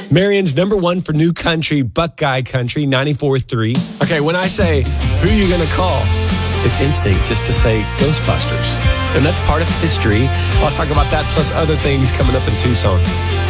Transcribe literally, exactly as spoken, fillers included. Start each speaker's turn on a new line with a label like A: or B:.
A: Marion's number one for new country, Buckeye Country, ninety-four three. Okay, when I say, who you going to call? It's instinct just to say Ghostbusters. And that's part of history. I'll talk about that plus other things coming up in two songs.